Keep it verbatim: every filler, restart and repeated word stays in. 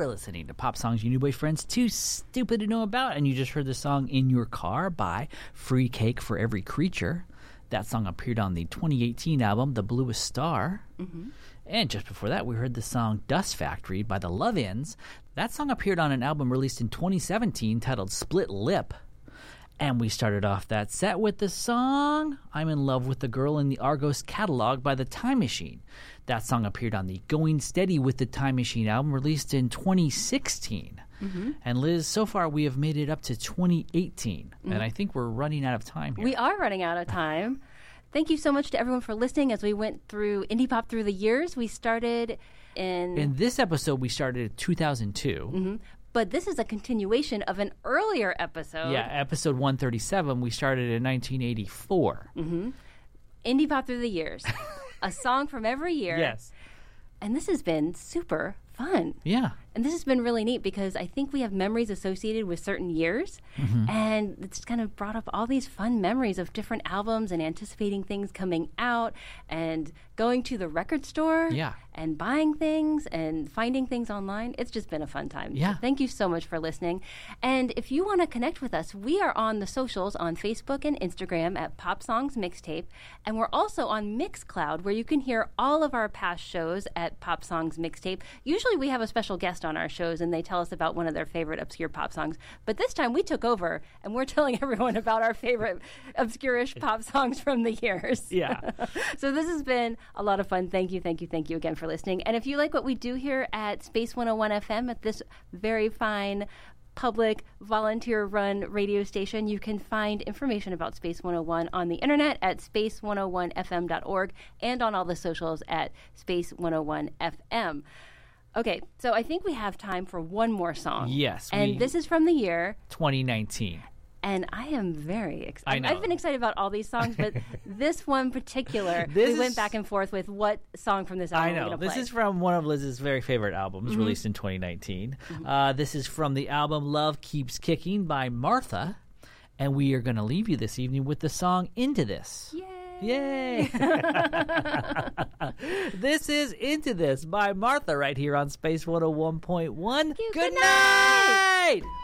are listening to Pop Songs Your New Boyfriend's Too Stupid to Know About, and you just heard the song In Your Car by Free Cake for Every Creature. That song appeared on the twenty eighteen album The Bluest Star. Mm-hmm. And just before that, we heard the song Dust Factory by the Love-Ins. That song appeared on an album released in twenty seventeen titled Split Lip. And we started off that set with the song I'm in Love with the Girl in the Argos Catalog by The Time Machine. That song appeared on the Going Steady with the Time Machine album released in twenty sixteen. Mm-hmm. And Liz, so far we have made it up to twenty eighteen. Mm-hmm. And I think we're running out of time here. We are running out of time. Thank you so much to everyone for listening as we went through Indie Pop through the years. We started in... In this episode, we started in two thousand two. Mm-hmm. But this is a continuation of an earlier episode. Yeah, episode one thirty-seven. We started in nineteen eighty-four. Mm-hmm. Indie Pop through the years. A song from every year. Yes. And this has been super fun. Yeah. And this has been really neat because I think we have memories associated with certain years. Mm-hmm. And it's kind of brought up all these fun memories of different albums and anticipating things coming out and going to the record store yeah. and buying things and finding things online. It's just been a fun time. Yeah. So thank you so much for listening. And if you want to connect with us, we are on the socials on Facebook and Instagram at Pop Songs Mixtape. And we're also on Mixcloud where you can hear all of our past shows at Pop Songs Mixtape. Usually we have a special guest on our shows and they tell us about one of their favorite obscure pop songs. But this time we took over and we're telling everyone about our favorite obscure-ish pop songs from the years. Yeah. So this has been a lot of fun. Thank you, thank you, thank you again for listening. And if you like what we do here at Space one oh one F M at this very fine public volunteer-run radio station, you can find information about Space one oh one on the internet at space one oh one f m dot org and on all the socials at Space one oh one F M. Okay, so I think we have time for one more song. Yes. And we, this is from the year... twenty nineteen. And I am very excited. I know. I've been excited about all these songs, but this one particular, this we is, went back and forth with what song from this album I know. we're going to This play. is from one of Liz's very favorite albums, mm-hmm. released in twenty nineteen. Mm-hmm. Uh, this is from the album Love Keeps Kicking by Martha. And we are going to leave you this evening with the song Into This. Yay! Yay! This is Into This by Martha right here on Space one oh one point one. Good, Good night! night!